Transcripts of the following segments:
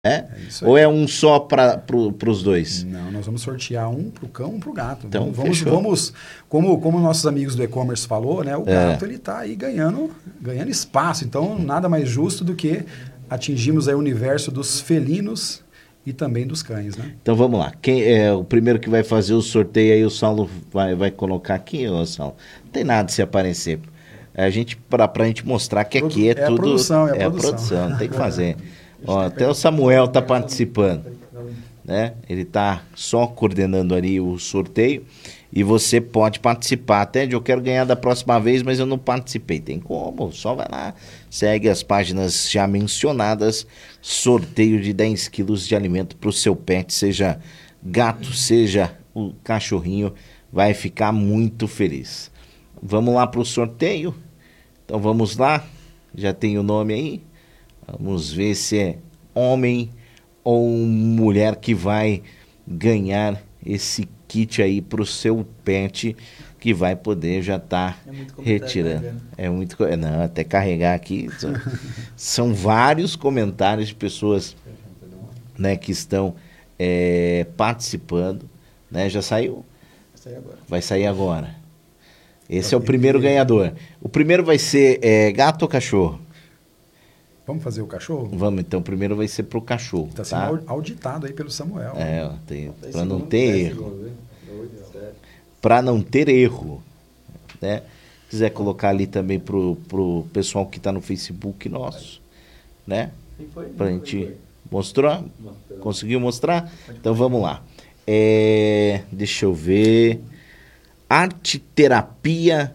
É? É isso aí. Ou é um só para os dois? Não, nós vamos sortear um para o cão, um para o gato. Então, vamos como nossos amigos do e-commerce falou, né? O gato ele está aí ganhando espaço. Então, nada mais justo do que atingirmos aí o universo dos felinos e também dos cães, né? Então vamos lá. Quem é o primeiro que vai fazer o sorteio aí? O Saulo vai colocar aqui, ô Saulo? Não tem nada de se aparecer. A gente para a gente mostrar que aqui é tudo. A produção, tem que fazer. Ó, até o Samuel está participando, né? Ele está só coordenando ali o sorteio e você pode participar. Até eu quero ganhar da próxima vez, mas eu não participei. Tem como? Só vai lá, segue as páginas já mencionadas. Sorteio de 10 quilos de alimento para o seu pet, seja gato, seja o cachorrinho, vai ficar muito feliz. Vamos lá para o sorteio? Então vamos lá, já tem o nome aí. Vamos ver se é homem ou mulher que vai ganhar esse kit aí para o seu pet, que vai poder já estar retirando. Não, até carregar aqui. São vários comentários de pessoas, né, que estão participando. Né? Já saiu? Vai sair agora. Esse é o primeiro ganhador. O primeiro vai ser gato ou cachorro? Vamos fazer o cachorro? Vamos, então primeiro vai ser pro cachorro. Está sendo auditado aí pelo Samuel. Para não ter erro. Para não ter erro. Né? Se quiser colocar ali também pro pessoal que está no Facebook nosso. Né? Para a gente mostrar. Conseguiu mostrar? Então vamos lá. Deixa eu ver. Arte Terapia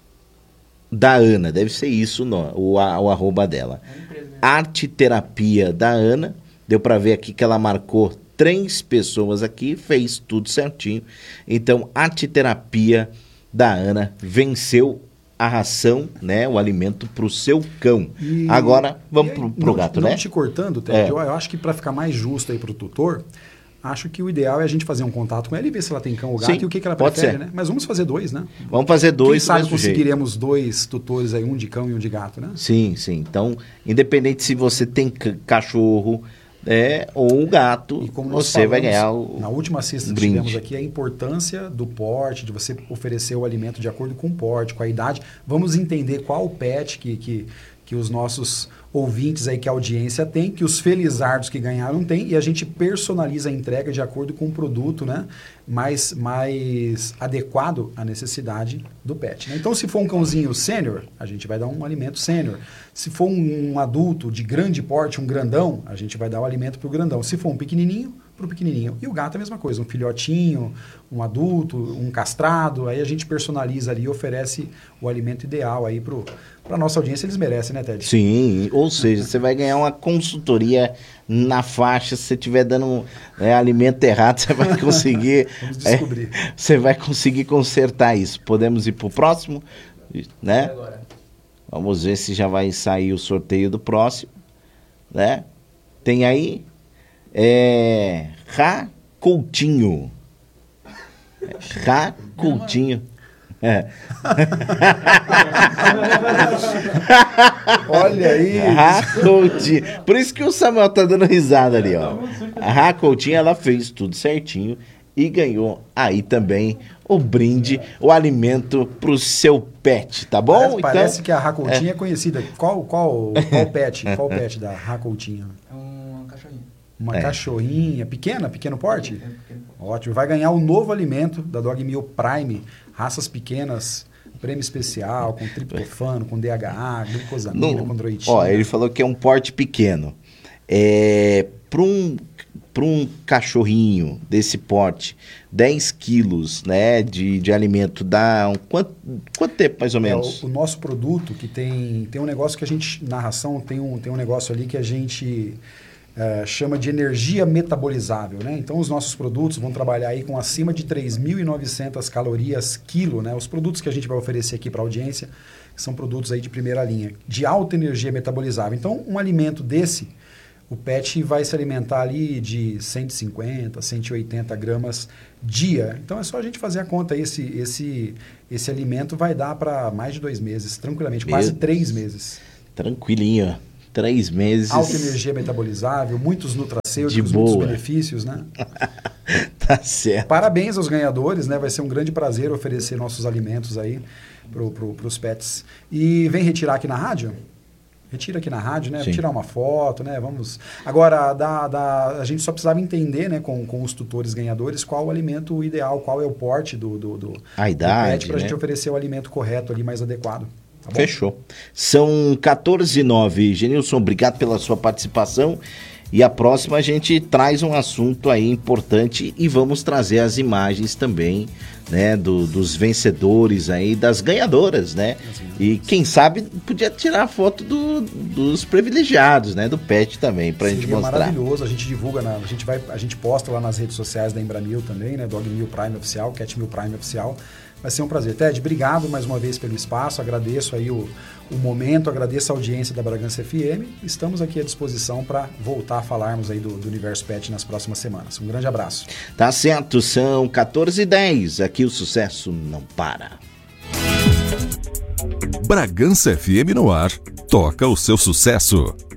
da Ana, deve ser isso o arroba dela. Arte Terapia da Ana, deu para ver aqui que ela marcou 3 pessoas aqui, fez tudo certinho. Então, Arte Terapia da Ana venceu a ração, né, o alimento para o seu cão. Agora, vamos pro gato, né? Não te cortando, Ted, eu acho que para ficar mais justo aí para o tutor, acho que o ideal é a gente fazer um contato com ela e ver se ela tem cão ou gato. Sim, e o que ela prefere, né? Mas vamos fazer 2, né? Vamos fazer 2. Quem sabe conseguiremos 2 tutores aí, um de cão e um de gato, né? Sim. Então, independente se você tem cachorro ou um gato, você vai ganhar na última assista que tivemos aqui, a importância do porte, de você oferecer o alimento de acordo com o porte, com a idade. Vamos entender qual o pet que os nossos ouvintes aí, que a audiência tem, que os felizardos que ganharam têm, e a gente personaliza a entrega de acordo com o produto, né, mais adequado à necessidade do pet. Né? Então, se for um cãozinho sênior, a gente vai dar um alimento sênior. Se for um adulto de grande porte, um grandão, a gente vai dar o alimento para o grandão. Se for um pequenininho, para o pequenininho. E o gato é a mesma coisa, um filhotinho, um adulto, um castrado, aí a gente personaliza ali e oferece o alimento ideal aí para a nossa audiência, eles merecem, né, Ted? Sim, ou seja, você vai ganhar uma consultoria na faixa. Se você estiver dando alimento errado, você vai conseguir... Vamos descobrir. Você vai conseguir consertar isso. Podemos ir para o próximo, né? Vamos ver se já vai sair o sorteio do próximo, né? Tem aí... Rá Coutinho. Rá Coutinho. Olha aí. Rá Coutinho. Por isso que o Samuel tá dando risada ali, ó. A Rá Coutinho, ela fez tudo certinho e ganhou aí também o brinde, o alimento pro seu pet, tá bom? Parece que a Rá Coutinho é conhecida. Qual pet da Rá Coutinho? Uma cachorrinha, pequeno porte? Ótimo. Vai ganhar o novo alimento da Dog Meal Prime, raças pequenas, prêmio especial, com triptofano, com DHA, glucosamina, condroitina. Ó, ele falou que é um porte pequeno. Para um cachorrinho desse porte, 10 quilos, né, de alimento, dá quanto tempo mais ou menos? O nosso produto, que tem um negócio que a gente, na ração, tem um negócio ali que a gente... chama de energia metabolizável, né? Então, os nossos produtos vão trabalhar aí com acima de 3.900 calorias quilo, né? Os produtos que a gente vai oferecer aqui para a audiência são produtos aí de primeira linha, de alta energia metabolizável. Então, um alimento desse, o pet vai se alimentar ali de 150, 180 gramas dia. Então, é só a gente fazer a conta. Esse alimento vai dar para mais de 2 meses, tranquilamente, quase 3 meses. Tranquilinho. 3 meses. Alta energia metabolizável, muitos nutracêuticos, muitos benefícios, né? Tá certo. Parabéns aos ganhadores, né? Vai ser um grande prazer oferecer nossos alimentos aí pros pets. E vem retirar aqui na rádio? Retira aqui na rádio, né? Sim. Tirar uma foto, né? Vamos. Agora, a gente só precisava entender, né, com os tutores ganhadores, qual o alimento ideal, qual é o porte a idade, pet, para a gente oferecer o alimento correto ali, mais adequado. Tá bom? Fechou. São 14h09. Genilson, obrigado pela sua participação. E a próxima a gente traz um assunto aí importante e vamos trazer as imagens também, né, dos vencedores aí, das ganhadoras, né? E quem sabe podia tirar a foto dos privilegiados, né, do pet também, pra gente mostrar. Maravilhoso, a gente divulga, a gente posta lá nas redes sociais da Embramil também, né, Dog Meal Prime Oficial, Cat Meal Prime Oficial. Vai ser um prazer. Ted, obrigado mais uma vez pelo espaço, agradeço aí o momento, agradeço a audiência da Bragança FM. Estamos aqui à disposição para voltar a falarmos aí do Universo Pet nas próximas semanas. Um grande abraço. Tá certo, são 14h10. Aqui o sucesso não para. Bragança FM no ar. Toca o seu sucesso.